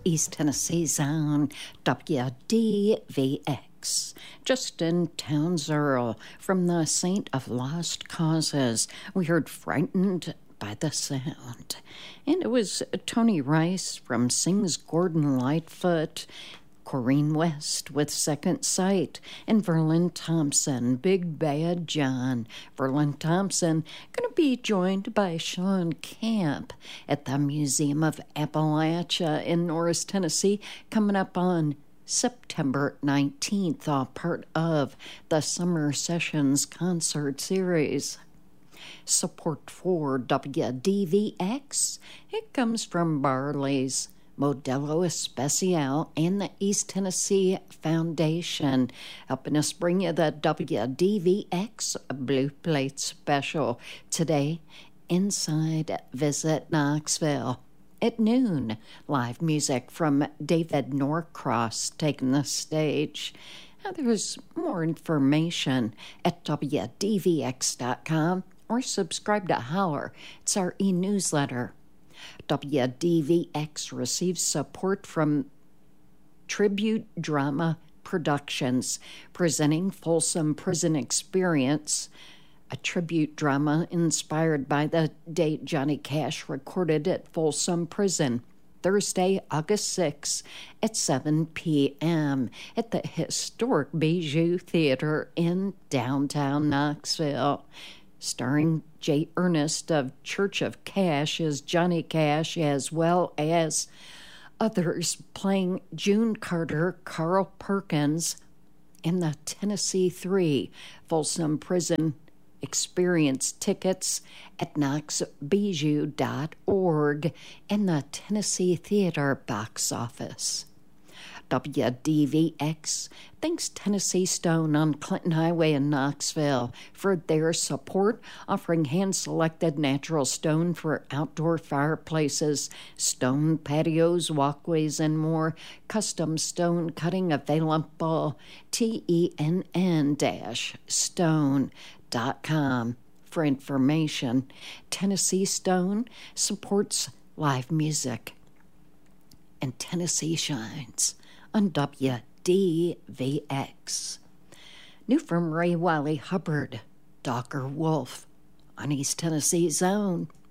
East Tennessee Zone, WDVX. Justin Townsend from the Saint of Lost Causes. We heard Frightened by the Sound. And it was Tony Rice from Sings Gordon Lightfoot, Corrine West with Second Sight, and Verlin Thompson, Big Bad John. Verlin Thompson going to be joined by Sean Camp at the Museum of Appalachia in Norris, Tennessee, coming up on September 19th, all part of the Summer Sessions concert series. Support for WDVX, it comes from Barley's, Modelo Especial, and the East Tennessee Foundation, helping us bring you the WDVX Blue Plate Special today inside Visit Knoxville. At noon, live music from David Norcross taking the stage. Now, there's more information at WDVX.com or subscribe to Holler. It's our e-newsletter. WDVX receives support from Tribute Drama Productions, presenting Folsom Prison Experience, a tribute drama inspired by the date Johnny Cash recorded at Folsom Prison, Thursday, August 6 at 7 p.m. at the historic Bijou Theater in downtown Knoxville. Starring Jay Ernest of Church of Cash as Johnny Cash, as well as others playing June Carter, Carl Perkins, and the Tennessee Three. Folsom Prison Experience tickets at knoxbijou.org and the Tennessee Theater box office. WDVX thanks Tennessee Stone on Clinton Highway in Knoxville for their support, offering hand-selected natural stone for outdoor fireplaces, stone patios, walkways, and more. Custom stone cutting available. TENN-stone.com for information. Tennessee Stone supports live music, and Tennessee shines on WDVX. New from Ray Wiley Hubbard, Docker Wolf on East Tennessee Zone.